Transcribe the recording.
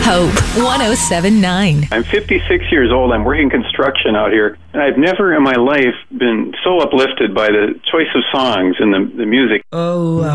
Hope 107.9. I'm 56 years old. I'm working construction out here. And I've never in my life been so uplifted by the choice of songs and the music. Oh,